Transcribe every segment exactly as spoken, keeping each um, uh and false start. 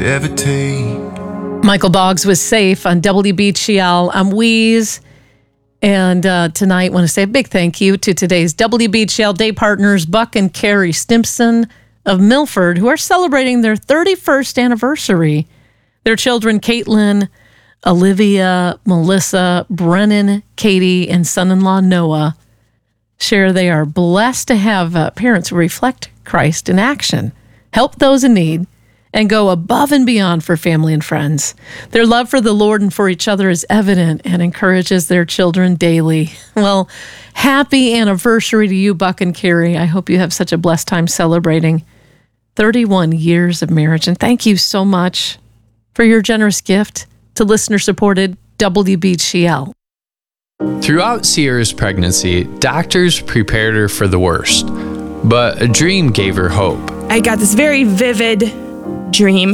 ever take. Michael Boggs was Safe on W B G L. I'm Wheeze. And uh, tonight, I want to say a big thank you to today's W B G L day partners, Buck and Carrie Stimpson of Milford, who are celebrating their thirty-first anniversary. Their children, Caitlin, Olivia, Melissa, Brennan, Katie, and son-in-law Noah, share they are blessed to have uh, parents who reflect Christ in action, help those in need, and go above and beyond for family and friends. Their love for the Lord and for each other is evident and encourages their children daily. Well, happy anniversary to you, Buck and Carrie. I hope you have such a blessed time celebrating thirty-one years of marriage. And thank you so much for your generous gift to listener-supported W B G L. Throughout Sierra's pregnancy, doctors prepared her for the worst, but a dream gave her hope. I got this very vivid dream,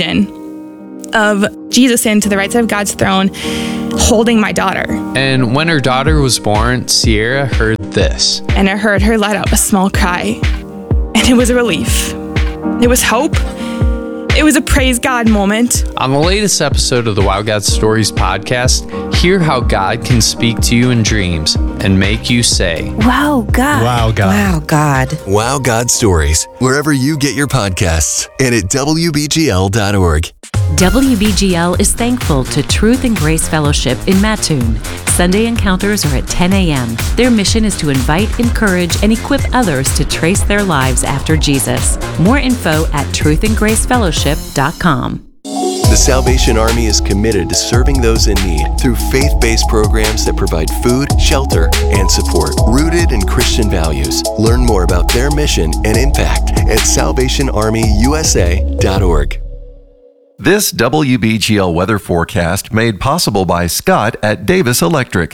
vision of Jesus in to the right side of God's throne, holding my daughter. And when her daughter was born, Sierra heard this. And I heard her let out a small cry, and it was a relief. It was hope. It was a praise God moment. On the latest episode of the Wow God Stories podcast, hear how God can speak to you in dreams and make you say, Wow, God. Wow, God. Wow, God. Wow God Stories, wherever you get your podcasts and at W B G L dot org. W B G L is thankful to Truth and Grace Fellowship in Mattoon. Sunday encounters are at ten a.m. Their mission is to invite, encourage, and equip others to trace their lives after Jesus. More info at truth and grace fellowship dot com. The Salvation Army is committed to serving those in need through faith-based programs that provide food, shelter, and support, rooted in Christian values. Learn more about their mission and impact at salvation army u s a dot org. This W B G L weather forecast made possible by Scott at Davis Electric.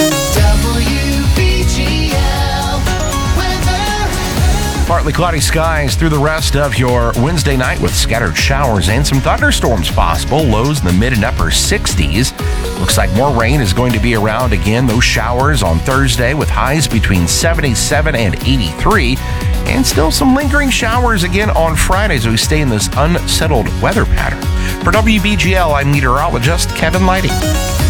Partly cloudy skies through the rest of your Wednesday night with scattered showers and some thunderstorms possible. Lows in the mid and upper sixties. Looks like more rain is going to be around again. Those showers on Thursday with highs between seventy-seven and eighty-three. And still some lingering showers again on Friday as we stay in this unsettled weather pattern. For W B G L, I'm meteorologist Kevin Lighty.